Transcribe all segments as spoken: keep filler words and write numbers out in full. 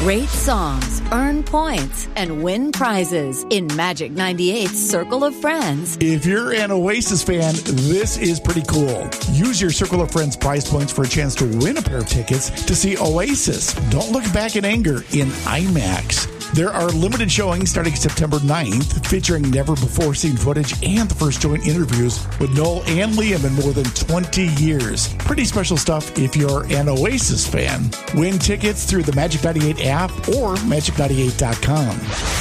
Rate songs, earn points, and win prizes in Magic ninety-eight's Circle of Friends. If you're an Oasis fan, this is pretty cool. Use your Circle of Friends prize points for a chance to win a pair of tickets to see Oasis. Don't Look Back in Anger in IMAX. There are limited showings starting September ninth, featuring never-before-seen footage and the first joint interviews with Noel and Liam in more than twenty years. Pretty special stuff if you're an Oasis fan. Win tickets through the Magic ninety-eight app or magic ninety-eight dot com.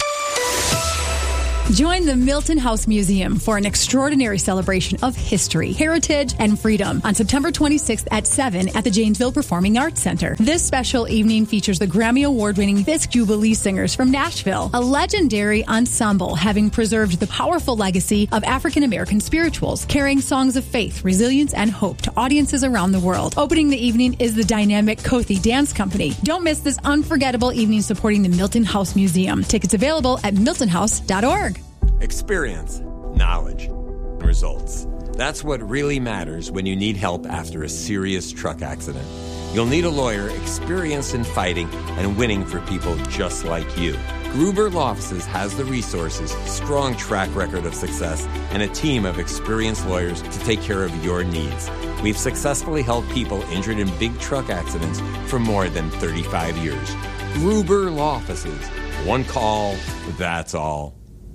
Join the Milton House Museum for an extraordinary celebration of history, heritage, and freedom on September twenty-sixth at seven at the Janesville Performing Arts Center. This special evening features the Grammy Award-winning Fisk Jubilee Singers from Nashville, a legendary ensemble having preserved the powerful legacy of African-American spirituals, carrying songs of faith, resilience, and hope to audiences around the world. Opening the evening is the dynamic Kothi Dance Company. Don't miss this unforgettable evening supporting the Milton House Museum. Tickets available at milton house dot org. Experience, knowledge, and results. That's what really matters when you need help after a serious truck accident. You'll need a lawyer experienced in fighting and winning for people just like you. Gruber Law Offices has the resources, strong track record of success, and a team of experienced lawyers to take care of your needs. We've successfully helped people injured in big truck accidents for more than thirty-five years. Gruber Law Offices. One call, that's all.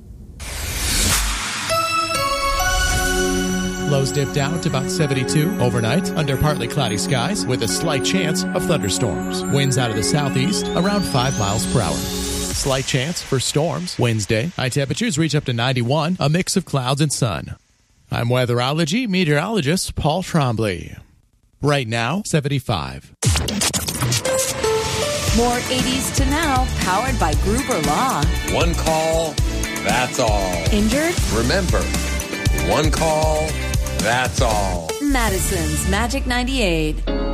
Lows dipped out to about seventy-two overnight under partly cloudy skies with a slight chance of thunderstorms. Winds out of the southeast around five miles per hour. Slight chance for storms Wednesday. High temperatures reach up to ninety-one, a mix of clouds and sun. I'm weatherology meteorologist Paul Trombley. Right now, seventy-five. More eighties to now, powered by Gruber Law. One call, that's all. Injured? Remember, one call, that's all. Madison's Magic ninety-eight.